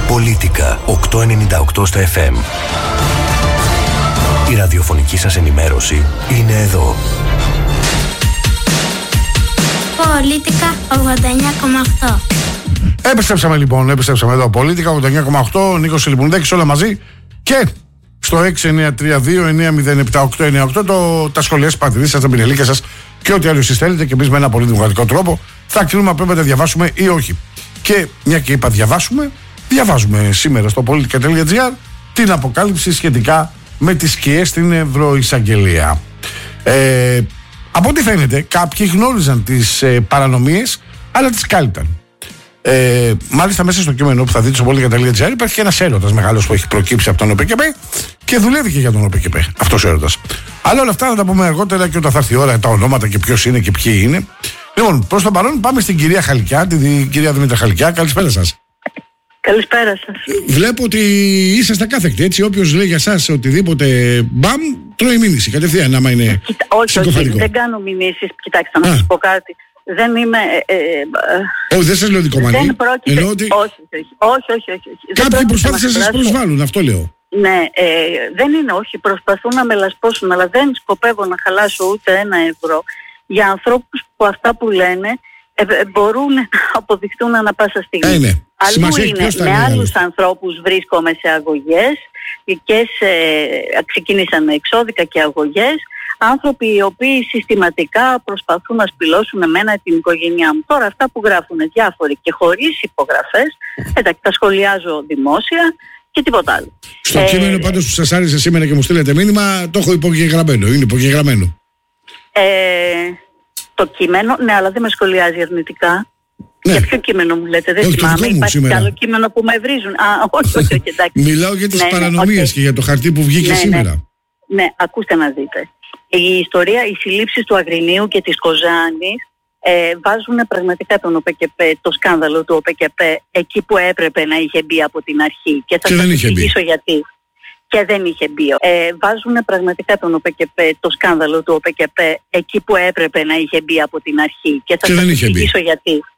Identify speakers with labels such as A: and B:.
A: Πολίτικα 898 στα FM. Η ραδιοφωνική σας ενημέρωση είναι εδώ.
B: Πολίτικα 89,8.
C: Επιστρέψαμε εδώ. Πολίτικα 89,8. Νίκος Λιμπουνδέκης, όλα μαζί. Και στο 6932-907898 τα σχολεία σας, παρατηρήσεις σας, τα πινελίκια σας και ό,τι άλλο εσείς θέλετε, και εμείς με ένα πολύ δημοκρατικό τρόπο θα κρίνουμε αν πρέπει να τα διαβάσουμε ή όχι. Και μια και είπα διαβάζουμε σήμερα στο politica.gr την αποκάλυψη σχετικά με τις σκιές στην Ευρωεισαγγελία. Από ό,τι φαίνεται, κάποιοι γνώριζαν τις παρανομίες, αλλά τις κάλυπταν. Μάλιστα, μέσα στο κείμενο που θα δείτε στο politica.gr υπάρχει και ένας έρωτας μεγάλος που έχει προκύψει από τον ΟΠΚΠ και δουλεύει και για τον ΟΠΚΠ αυτός ο έρωτας. Αλλά όλα αυτά θα τα πούμε αργότερα και όταν θα έρθει η ώρα, τα ονόματα και ποιος είναι και ποιοι είναι. Λοιπόν, προς το παρόν πάμε στην κυρία Χαλκιά, την κυρία Δήμητρα Χαλκιά. Καλησπέρα σας.
D: Καλησπέρα σας.
C: Βλέπω ότι είσαστε κάθεκτοι, έτσι. Όποιος λέει για σας οτιδήποτε μπαμ, τρώει μήνυση κατευθείαν, άμα είναι
D: όχι, δεν κάνω μηνύσεις. Κοιτάξτε, να σας πω κάτι. Δεν είμαι...
C: Όχι, δεν σας λέω δικομανή.
D: Δεν πρόκειται...
C: Ότι...
D: Όχι.
C: Κάποιοι προσπάθησαν να σας προσβάλλουν, αυτό λέω.
D: Ναι, δεν είναι, όχι. Προσπαθούν να με λασπώσουν, αλλά δεν σκοπεύω να χαλάσω ούτε ένα ευρώ για ανθρώπους που αυτά που λένε μπορούν να αποδειχτούν ανα πάσα στιγμή.
C: Ναι.
D: Αλλού είναι, με άλλους ανθρώπους βρίσκομαι σε αγωγές και ξεκίνησαν με εξώδικα και αγωγές, άνθρωποι οι οποίοι συστηματικά προσπαθούν να σπηλώσουν εμένα την οικογένειά μου. Τώρα αυτά που γράφουν διάφοροι και χωρίς υπογραφές, εντάξει, τα σχολιάζω δημόσια και τίποτα άλλο.
C: Στο κείμενο πάντως που σας άρεσε σήμερα και μου στείλετε μήνυμα, το έχω υπογεγραμμένο, είναι υπογεγραμμένο. Το κείμενο, ναι, αλλά δεν με σχολιάζει αρνητικά. Ναι. Για ποιο κείμενο μου λέτε, δεν θυμάμαι. Υπάρχει κι άλλο κείμενο που με βρίζουν. Όχι, εντάξει. Μιλάω για τις παρανομίες και για το χαρτί που βγήκε σήμερα.
D: Ναι, ακούστε να δείτε. Η ιστορία, οι συλλήψεις του Αγρινίου και της Κοζάνης βάζουν πραγματικά τον ΟΠΚΠ, το σκάνδαλο του ΟΠΚΠ, εκεί που έπρεπε να είχε μπει από την αρχή. Και θα σας εξηγήσω γιατί. Και δεν είχε μπει. Βάζουν πραγματικά τον ΟΠΚΠ, το σκάνδαλο του ΟΠΚΠ, εκεί που έπρεπε να είχε μπει από την αρχή. Και θα σας εξηγήσω γιατί.